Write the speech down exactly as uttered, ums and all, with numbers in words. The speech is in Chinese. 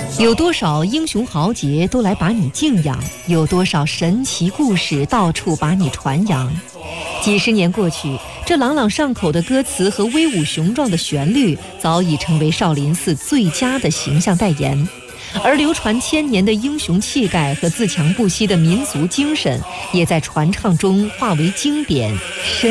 有多少英雄豪杰都来把你敬仰，有多少神奇故事到处把你传扬。几十年过去，这朗朗上口的歌词和威武雄壮的旋律早已成为少林寺最佳的形象代言，而流传千年的英雄气概和自强不息的民族精神也在传唱中化为经典，深